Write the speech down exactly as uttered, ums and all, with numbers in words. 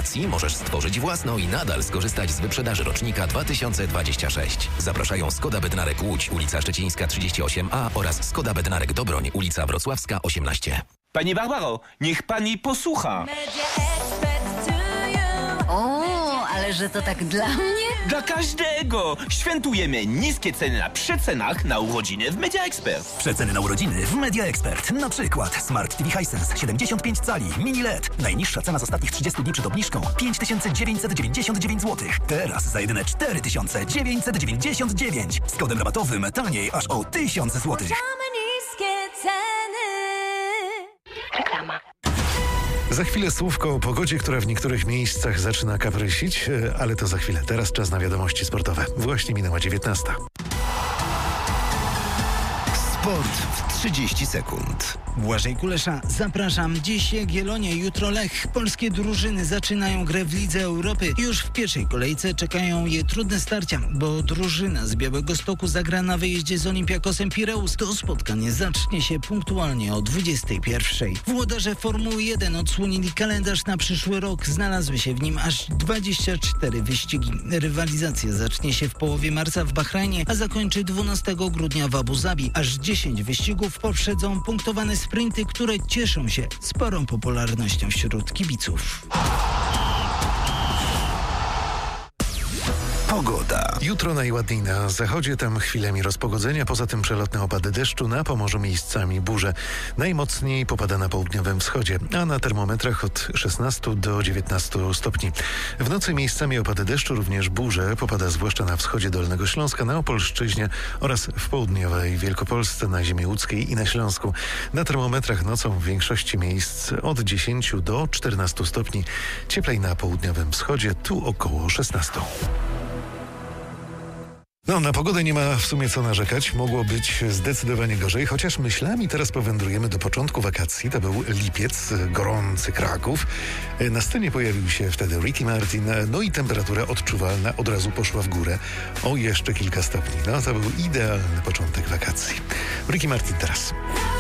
modyfikacji możesz stworzyć własną i nadal skorzystać z wyprzedaży rocznika dwa tysiące dwudziestego szóstego. Zapraszają Skoda Bednarek Łódź, ulica Szczecińska trzydzieści osiem A oraz Skoda Bednarek Dobroń, ulica Wrocławska osiemnaście. Pani Barbaro, niech pani posłucha. O, ale że to tak dla mnie? Dla każdego! Świętujemy niskie ceny na przecenach na urodziny w Media Expert. Przeceny na urodziny w Media Expert. Na przykład Smart T V Hisense siedemdziesiąt pięć cali, mini L E D. Najniższa cena z ostatnich trzydziestu dni przed obniżką pięć tysięcy dziewięćset dziewięćdziesiąt dziewięć złotych. Teraz za jedyne cztery tysiące dziewięćset dziewięćdziesiąt dziewięć. Z kodem rabatowym taniej aż o tysiąc złotych. Reklama. Za chwilę słówko o pogodzie, która w niektórych miejscach zaczyna kaprysić, ale to za chwilę. Teraz czas na wiadomości sportowe. Właśnie minęła dziewiętnasta. Sport w trzydzieści sekund. Błażej Kulesza, zapraszam. Dziś Jagiellonia, jutro Lech. Polskie drużyny zaczynają grę w Lidze Europy. Już w pierwszej kolejce czekają je trudne starcia, bo drużyna z Białegostoku zagra na wyjeździe z Olympiakosem Pireus. To spotkanie zacznie się punktualnie o dwudziestej pierwszej. Włodarze Formuły jeden odsłonili kalendarz na przyszły rok. Znalazły się w nim aż dwadzieścia cztery wyścigi. Rywalizacja zacznie się w połowie marca w Bahrajnie, a zakończy dwunastego grudnia w Abu Zabi. Aż dziesięć wyścigów poprzedzą punktowane sprinty, które cieszą się sporą popularnością wśród kibiców. Pogoda. Jutro najładniej na zachodzie, tam chwilami rozpogodzenia, poza tym przelotne opady deszczu, na Pomorzu miejscami burze. Najmocniej popada na południowym wschodzie, a na termometrach od szesnastu do dziewiętnastu stopni. W nocy miejscami opady deszczu, również burze, popada zwłaszcza na wschodzie Dolnego Śląska, na Opolszczyźnie oraz w południowej Wielkopolsce, na ziemi łódzkiej i na Śląsku. Na termometrach nocą w większości miejsc od dziesięciu do czternastu stopni. Cieplej na południowym wschodzie, tu około szesnastu. No, na pogodę nie ma w sumie co narzekać. Mogło być zdecydowanie gorzej, chociaż myślami teraz powędrujemy do początku wakacji. To był lipiec, gorący Kraków. Na scenie pojawił się wtedy Ricky Martin, no i temperatura odczuwalna od razu poszła w górę o jeszcze kilka stopni. No, to był idealny początek wakacji. Ricky Martin teraz.